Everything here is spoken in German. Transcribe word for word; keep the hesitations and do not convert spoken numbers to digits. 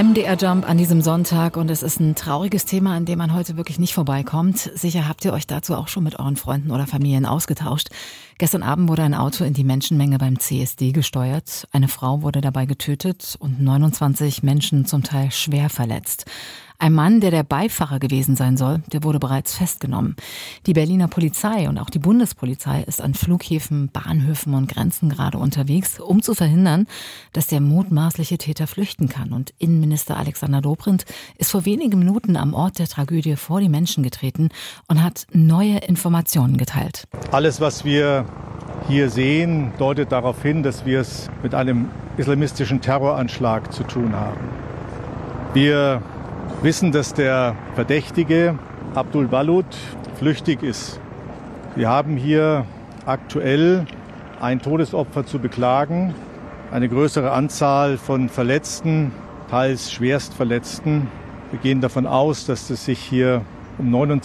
M D R Jump an diesem Sonntag und es ist ein trauriges Thema, an dem man heute wirklich nicht vorbeikommt. Sicher habt ihr euch dazu auch schon mit euren Freunden oder Familien ausgetauscht. Gestern Abend wurde ein Auto in die Menschenmenge beim C S D gesteuert. Eine Frau wurde dabei getötet und neunundzwanzig Menschen zum Teil schwer verletzt. Ein Mann, der der Beifahrer gewesen sein soll, der wurde bereits festgenommen. Die Berliner Polizei und auch die Bundespolizei ist an Flughäfen, Bahnhöfen und Grenzen gerade unterwegs, um zu verhindern, dass der mutmaßliche Täter flüchten kann. Und Innenminister Alexander Dobrindt ist vor wenigen Minuten am Ort der Tragödie vor die Menschen getreten und hat neue Informationen geteilt. Alles, was wir hier sehen, deutet darauf hin, dass wir es mit einem islamistischen Terroranschlag zu tun haben. Wir wissen, dass der Verdächtige Abdul Balut flüchtig ist. Wir haben hier aktuell ein Todesopfer zu beklagen, eine größere Anzahl von Verletzten, teils Schwerstverletzten. Wir gehen davon aus, dass es sich hier um neunundzwanzig